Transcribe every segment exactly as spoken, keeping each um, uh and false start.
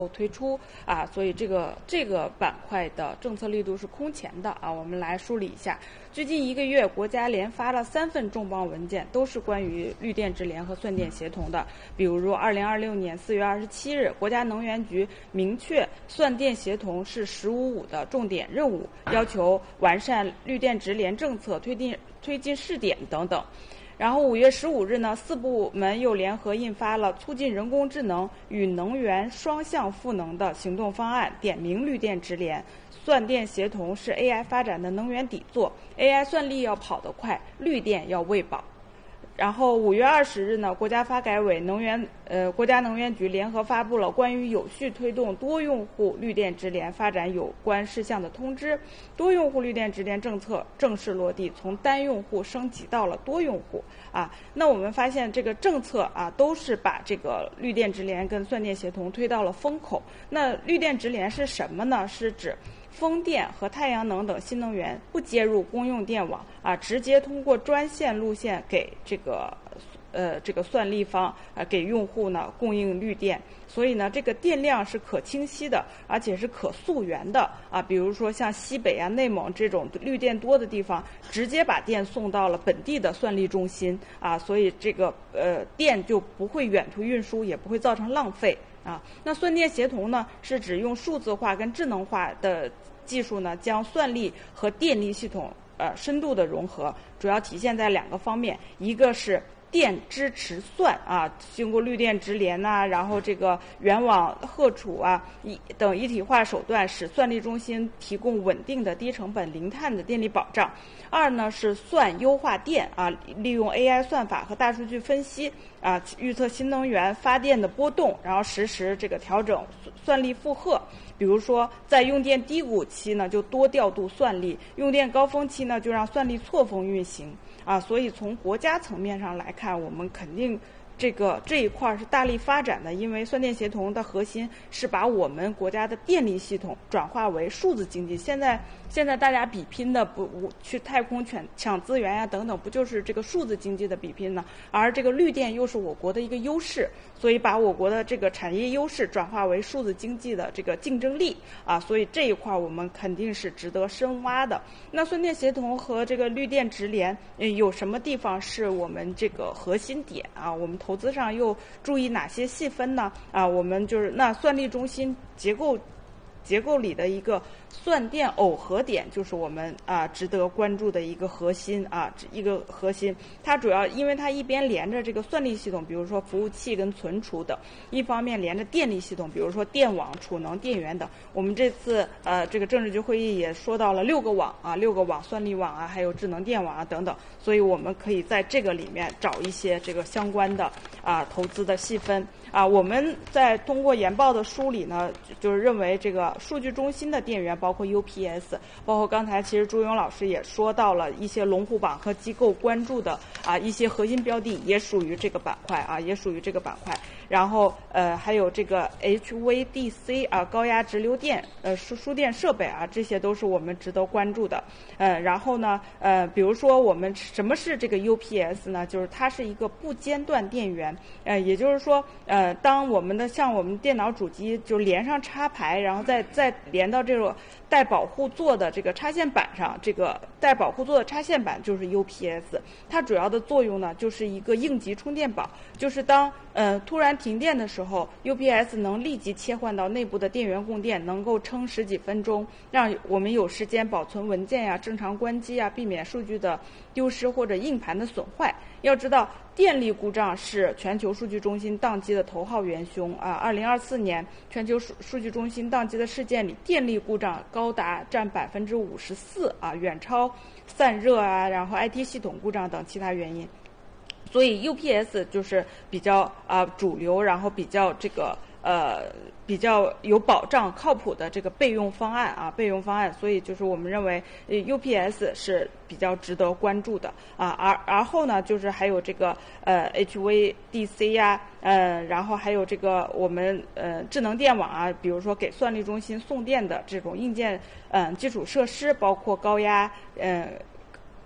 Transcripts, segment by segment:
推出啊，所以这个这个板块的政策力度是空前的啊。我们来梳理一下，最近一个月，国家连发了三份重磅文件，都是关于绿电直连和算电协同的。比如，二零二六年四月二十七日，国家能源局明确算电协同是“十五五”的重点任务，要求完善绿电直连政策，推进推进试点等等。然后五月十五日呢，四部门又联合印发了促进人工智能与能源双向赋能的行动方案，点名绿电直连、算电协同是 A I 发展的能源底座 ，A I 算力要跑得快，绿电要喂饱。然后五月二十日呢，国家发改委、能源呃国家能源局联合发布了关于有序推动多用户绿电直连发展有关事项的通知，多用户绿电直连政策正式落地，从单用户升级到了多用户啊。那我们发现这个政策啊，都是把这个绿电直连跟算电协同推到了风口。那绿电直连是什么呢？是指风电和太阳能等新能源不接入公用电网啊，直接通过专线路线给这个呃这个算力方呃给用户呢供应绿电。所以呢，这个电量是可清晰的，而且是可溯源的啊。比如说像西北啊、内蒙这种绿电多的地方，直接把电送到了本地的算力中心啊，所以这个呃电就不会远途运输，也不会造成浪费啊。那算电协同呢，是指用数字化跟智能化的技术呢，将算力和电力系统呃深度的融合，主要体现在两个方面，一个是电支持算啊，经过绿电直连呐、啊，然后这个源网荷储啊一等一体化手段，使算力中心提供稳定的低成本零碳的电力保障。二呢是算优化电啊，利用 A I 算法和大数据分析啊，预测新能源发电的波动，然后实时这个调整算力负荷。比如说，在用电低谷期呢，就多调度算力；用电高峰期呢，就让算力错峰运行啊。所以从国家层面上来看，我们肯定这个这一块是大力发展的，因为算电协同的核心是把我们国家的电力系统转化为数字经济。现在现在大家比拼的不去太空抢抢资源呀、啊、等等，不就是这个数字经济的比拼呢？而这个绿电又是我国的一个优势，所以把我国的这个产业优势转化为数字经济的这个竞争力啊，所以这一块我们肯定是值得深挖的。那算电协同和这个绿电直连、呃、有什么地方是我们这个核心点啊？我们投资上又注意哪些细分呢？啊，我们就是那算力中心结构结构里的一个算电耦合点，就是我们啊值得关注的一个核心啊，一个核心。它主要因为它一边连着这个算力系统，比如说服务器跟存储等，一方面连着电力系统，比如说电网、储能、电源等。我们这次呃这个政治局会议也说到了六个网啊，六个网，算力网啊，还有智能电网啊等等。所以我们可以在这个里面找一些这个相关的啊投资的细分。啊，我们在通过研报的梳理呢，就是认为这个数据中心的电源，包括 U P S， 包括刚才其实朱勇老师也说到了一些龙虎榜和机构关注的啊一些核心标的，也属于这个板块啊，也属于这个板块。然后呃还有这个 H V D C 啊，高压直流电呃输输电设备啊，这些都是我们值得关注的。呃，然后呢呃比如说我们什么是这个 U P S 呢？就是它是一个不间断电源，呃也就是说呃。呃，当我们的像我们电脑主机就连上插排，然后再再连到这个带保护座的这个插线板上，这个带保护座的插线板就是 U P S。它主要的作用呢，就是一个应急充电宝，就是当呃突然停电的时候 ，U P S 能立即切换到内部的电源供电，能够撑十几分钟，让我们有时间保存文件呀、正常关机呀，避免数据的丢失或者硬盘的损坏。要知道，电力故障是全球数据中心宕机的头号元凶啊！二零二四年全球数数据中心宕机的事件里，电力故障高达占百分之五十四啊，远超散热啊，然后 I T 系统故障等其他原因。所以 U P S 就是比较啊、呃、主流，然后比较这个呃比较有保障、靠谱的这个备用方案啊，备用方案。所以就是我们认为 U P S 是比较值得关注的啊。而而后呢，就是还有这个呃 H V D C 呀、啊，呃，然后还有这个我们呃智能电网啊，比如说给算力中心送电的这种硬件嗯、呃、基础设施，包括高压呃。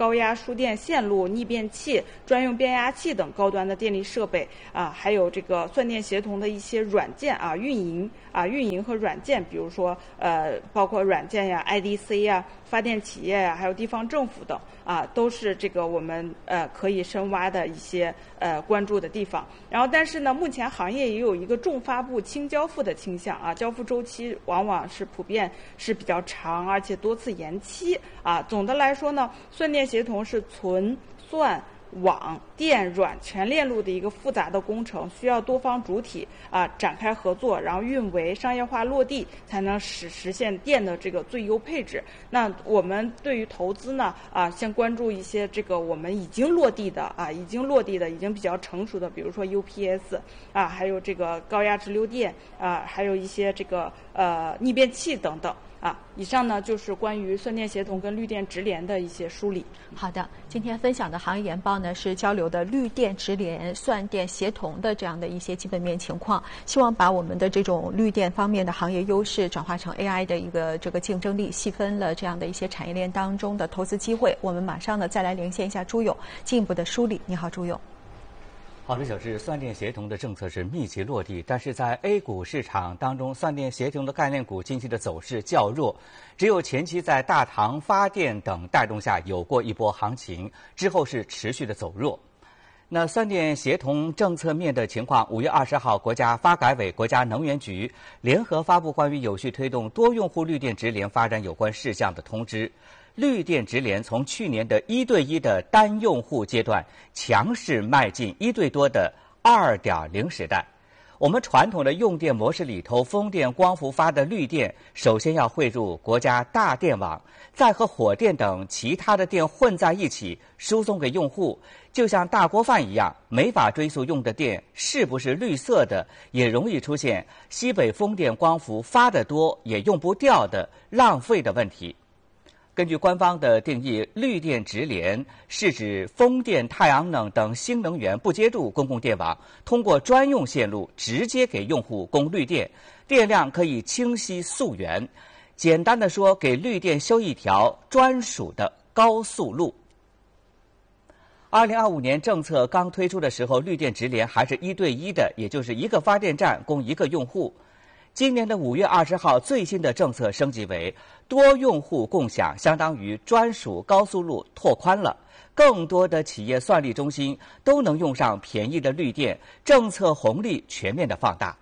高压输电线路、逆变器、专用变压器等高端的电力设备啊，还有这个算电协同的一些软件啊、运营啊、运营和软件，比如说呃，包括软件呀、I D C 呀、发电企业呀，还有地方政府等啊，都是这个我们呃可以深挖的一些呃关注的地方。然后，但是呢，目前行业也有一个重发布轻交付的倾向啊，交付周期往往是普遍是比较长，而且多次延期啊。总的来说呢，算电协同是存算网电软全链路的一个复杂的工程，需要多方主体啊展开合作，然后运维商业化落地，才能实实现电的这个最优配置。那我们对于投资呢啊，先关注一些这个我们已经落地的啊，已经落地的已经比较成熟的，比如说 U P S 啊，还有这个高压直流电啊，还有一些这个呃逆变器等等。啊，以上呢就是关于算电协同跟绿电直联的一些梳理。 好的，今天分享的行业研报呢是交流的绿电直联、算电协同的这样的一些基本面情况，希望把我们的这种绿电方面的行业优势转化成 A I 的一个这个竞争力，细分了这样的一些产业链当中的投资机会。我们马上呢再来连线一下朱勇，进一步的梳理。你好，朱勇。 好的，小志，算电协同的政策是密集落地，但是在 A 股市场当中，算电协同的概念股近期的走势较弱，只有前期在大唐发电等带动下有过一波行情，之后是持续的走弱。那算电协同政策面的情况，五月二十号，国家发改委、国家能源局联合发布关于有序推动多用户绿电直联发展有关事项的通知。绿电直联从去年的一对一的单用户阶段，强势迈进一对多的 二点零 时代。我们传统的用电模式里头，风电、光伏发的绿电，首先要汇入国家大电网，再和火电等其他的电混在一起，输送给用户。就像大锅饭一样，没法追溯用的电是不是绿色的，也容易出现西北风电、光伏发得多也用不掉的浪费的问题。根据官方的定义，绿电直联是指风电、太阳能等新能源不接入公共电网，通过专用线路直接给用户供绿电，电量可以清晰溯源。简单的说，给绿电修一条专属的高速路。二零二五年政策刚推出的时候，绿电直联还是一对一的，也就是一个发电站供一个用户。今年的五月二十号，最新的政策升级为多用户共享，相当于专属高速路拓宽了，更多的企业算力中心都能用上便宜的绿电，政策红利全面的放大。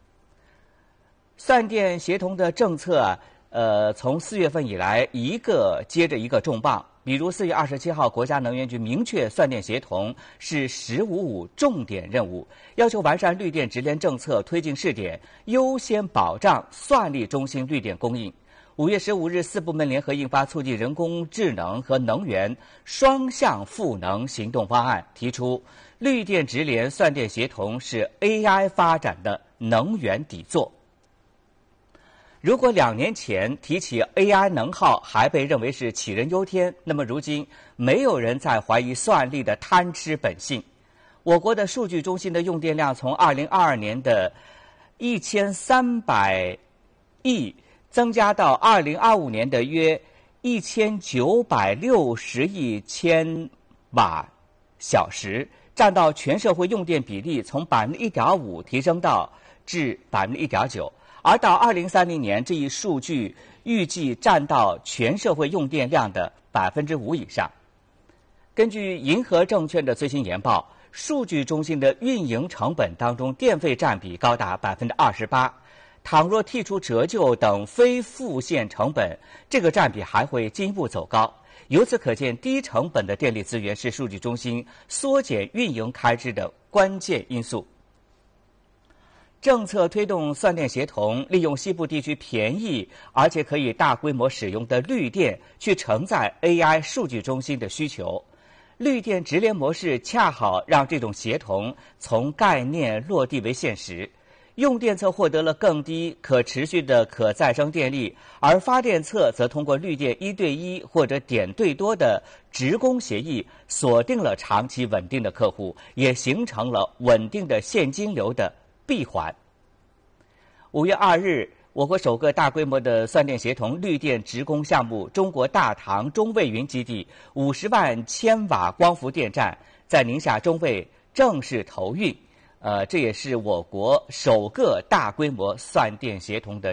算电协同的政策，呃，从四月份以来，一个接着一个重磅。比如四月二十七号，国家能源局明确算电协同是“十五五”重点任务，要求完善绿电直联政策推进试点，优先保障算力中心绿电供应。五月十五日，四部门联合印发促进人工智能和能源双向赋能行动方案，提出绿电直联算电协同是 A I 发展的能源底座。如果两年前提起 A I 能耗还被认为是杞人忧天，那么如今没有人再怀疑算力的贪吃本性。我国的数据中心的用电量从二零二二年的一千三百亿增加到二零二五年的约一千九百六十亿千瓦小时，占到全社会用电比例从百分之一点五提升到至百分之一点九。而到二零三零年，这一数据预计占到全社会用电量的百分之五以上。根据银河证券的最新研报，数据中心的运营成本当中，电费占比高达百分之二十八。倘若剔除折旧等非付现成本，这个占比还会进一步走高。由此可见，低成本的电力资源是数据中心缩减运营开支的关键因素。政策推动算电协同，利用西部地区便宜而且可以大规模使用的绿电，去承载 A I 数据中心的需求。绿电直联模式恰好让这种协同从概念落地为现实。用电侧获得了更低可持续的可再生电力，而发电侧则通过绿电一对一或者点对多的直供协议，锁定了长期稳定的客户，也形成了稳定的现金流的闭环。五月二日， 我国首个大规模的算电协同绿电直供项目——中国大唐中卫云基地五十万千瓦光伏电站在宁夏中卫正式投运。呃，这也是我国首个大规模算电协同的